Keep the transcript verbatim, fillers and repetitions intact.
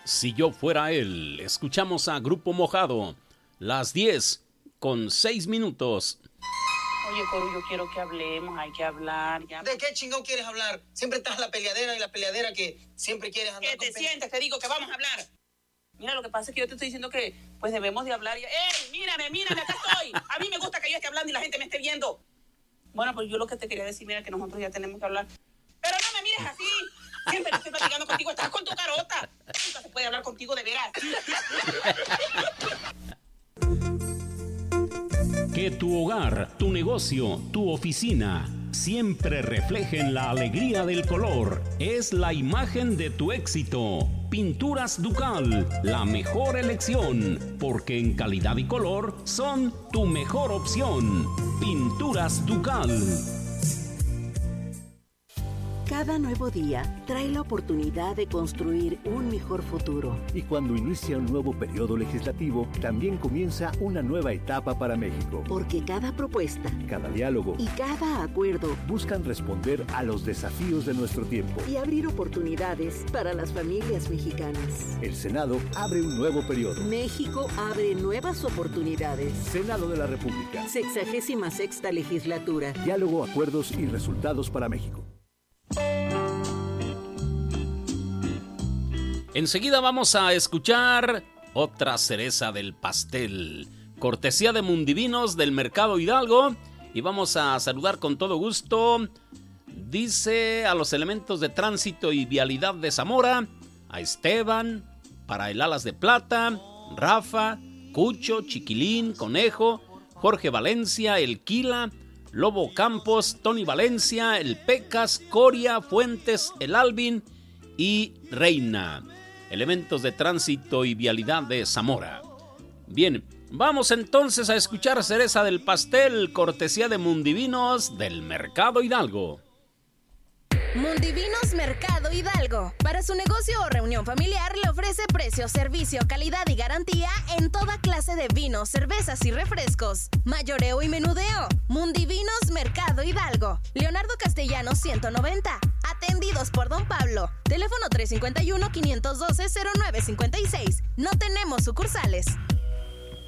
Si yo fuera él. Escuchamos a Grupo Mojado. Las diez con seis minutos. Oye, Coro, yo quiero que hablemos, hay que hablar. Ya. ¿De qué chingón quieres hablar? Siempre estás la peleadera y la peleadera que siempre quieres andar. Que te con sientes, te digo que vamos a hablar. Mira, lo que pasa es que yo te estoy diciendo que pues debemos de hablar. Y... ¡Ey, mírame, mírame, acá estoy! A mí me gusta que yo esté hablando y la gente me esté viendo. Bueno, pues yo lo que te quería decir, mira, que nosotros ya tenemos que hablar. Pero no me mires así. Siempre te estoy platicando contigo, estás con tu carota. Nunca se puede hablar contigo de veras. Que tu hogar, tu negocio, tu oficina siempre reflejen la alegría del color. Es la imagen de tu éxito. Pinturas Ducal, la mejor elección, porque en calidad y color son tu mejor opción. Pinturas Ducal. Cada nuevo día trae la oportunidad de construir un mejor futuro. Y cuando inicia un nuevo periodo legislativo, también comienza una nueva etapa para México. Porque cada propuesta, cada diálogo y cada acuerdo buscan responder a los desafíos de nuestro tiempo y abrir oportunidades para las familias mexicanas. El Senado abre un nuevo periodo. México abre nuevas oportunidades. Senado de la República. Sexagésima sexta legislatura. Diálogo, acuerdos y resultados para México. Enseguida vamos a escuchar otra cereza del pastel, cortesía de Mundivinos del Mercado Hidalgo, y vamos a saludar con todo gusto, dice, a los elementos de tránsito y vialidad de Zamora, a Esteban, para el Alas de Plata, Rafa, Cucho, Chiquilín, Conejo, Jorge Valencia, El Quila, Lobo Campos, Tony Valencia, El Pecas, Coria, Fuentes, El Alvin y Reina. Elementos de tránsito y vialidad de Zamora. Bien, vamos entonces a escuchar cereza del pastel, cortesía de Mundivinos del Mercado Hidalgo. Mundivinos Mercado Hidalgo. Para su negocio o reunión familiar le ofrece precio, servicio, calidad y garantía en toda clase de vinos, cervezas y refrescos. Mayoreo y menudeo. Mundivinos Mercado Hidalgo. Leonardo Castellanos ciento noventa. Atendidos por Don Pablo. Teléfono tres cinco uno, cinco uno dos, cero nueve cinco seis. No tenemos sucursales.